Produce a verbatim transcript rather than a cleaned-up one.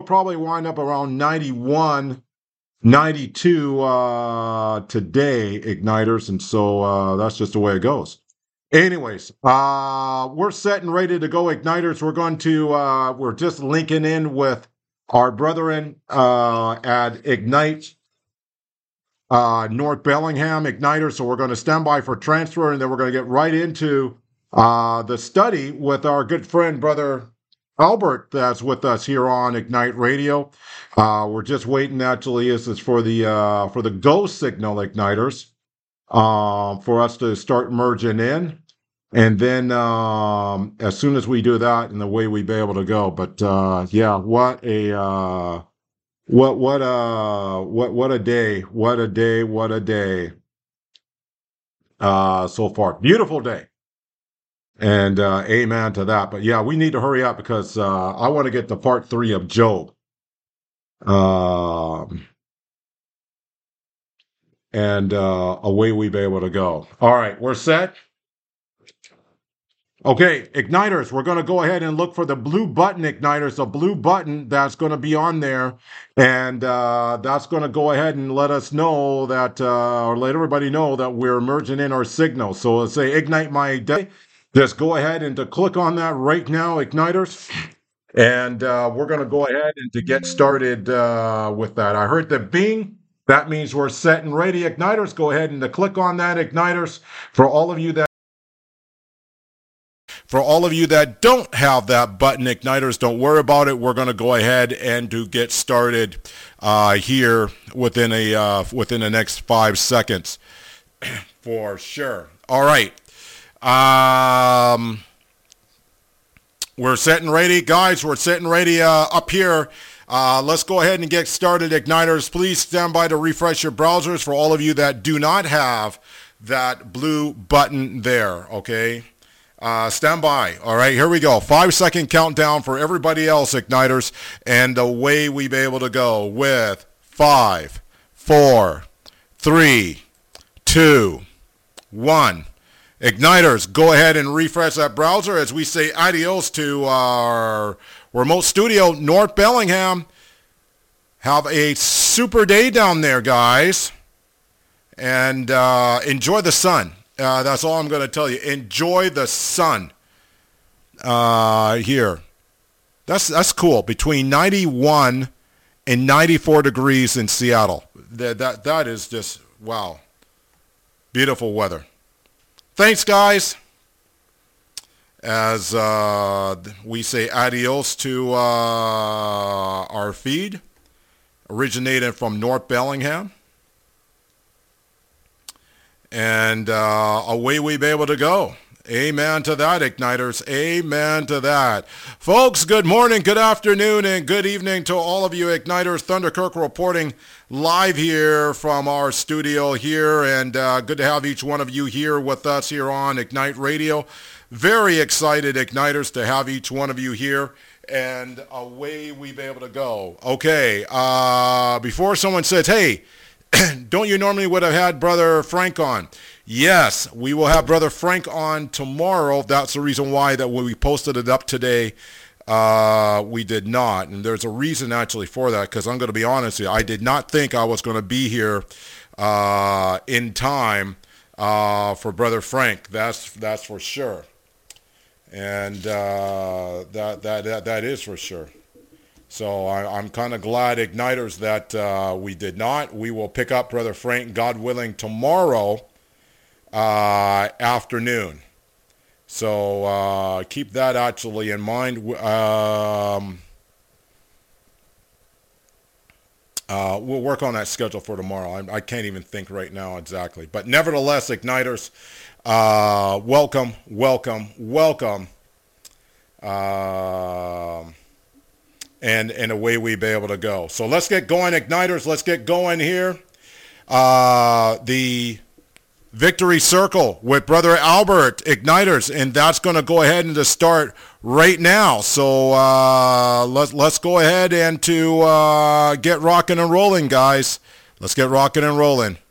probably wind up around ninety-one, ninety-two uh, today, Igniters, and so uh, that's just the way it goes. Anyways, uh, we're set and ready to go, Igniters. We're going to, uh, we're just linking in with our brethren uh, at Ignite uh, North Bellingham Igniter. So we're going to stand by for transfer, and then we're going to get right into uh, the study with our good friend, Brother Albert, that's with us here on Ignite Radio. Uh, we're just waiting, actually, this is for the uh, for the go signal igniters uh, for us to start merging in. And then um, as soon as we do that, and the way we be able to go. But uh, yeah, what a uh, what what a what what a day! What a day! What a day! Uh, so far, beautiful day. And uh, amen to that. But yeah, we need to hurry up because uh, I want to get to part three of Job. Um, and uh, away we be able to go. All right, we're set. Okay, igniters, we're going to go ahead and look for the blue button, igniters, a blue button that's going to be on there. And uh, that's going to go ahead and let us know that, uh, or let everybody know that we're merging in our signal. So let's say ignite my day. Just go ahead and to click on that right now, igniters. And uh, we're going to go ahead and to get started uh, with that. I heard the bing. That means we're set and ready, igniters. Go ahead and to click on that, igniters. For all of you that For all of you that don't have that button, igniters, don't worry about it. We're going to go ahead and to get started uh, here within a uh, within the next five seconds, for sure. All right, um, we're set and ready, guys. We're set and ready uh, up here. Uh, let's go ahead and get started, igniters. Please stand by to refresh your browsers. For all of you that do not have that blue button there, okay. Uh, stand by. All right, here we go. Five second countdown for everybody else, igniters, and away we be able to go with five, four, three, two, one. Igniters, go ahead and refresh that browser as we say adios to our remote studio, North Bellingham. Have a super day down there, guys, and uh, enjoy the sun. Uh, that's all I'm going to tell you. Enjoy the sun uh, here. That's that's cool. Between ninety-one and ninety-four degrees in Seattle. That that that is just wow. Beautiful weather. Thanks, guys. As uh, we say adios to uh, our feed, originated from North Bellingham. And uh, away we be able to go. Amen to that, igniters. Amen to that. Folks, good morning, good afternoon, and good evening to all of you igniters. Thunder Kirk reporting live here from our studio here. And uh, good to have each one of you here with us here on Ignite Radio. Very excited, igniters, to have each one of you here. And away we be able to go. Okay, uh, before someone says, hey, don't you normally would have had Brother Frank on? Yes, we will have Brother Frank on tomorrow. That's the reason why that when we posted it up today, uh, we did not. And there's a reason actually for that, because I'm going to be honest with you. I did not think I was going to be here uh, in time uh, for Brother Frank. That's that's for sure. And uh, that, that, that, that is for sure. So I, I'm kind of glad, igniters, that uh, we did not. We will pick up Brother Frank, God willing, tomorrow uh, afternoon. So uh, keep that actually in mind. Um, uh, we'll work on that schedule for tomorrow. I, I can't even think right now exactly. But nevertheless, igniters, uh, welcome, welcome, welcome. Uh, And, and away we be able to go. So let's get going, igniters. Let's get going here. Uh, the Victory Circle with Brother Albert, igniters, and that's going to go ahead and to start right now. So uh, let's let's go ahead and to uh, get rocking and rolling, guys. Let's get rocking and rolling.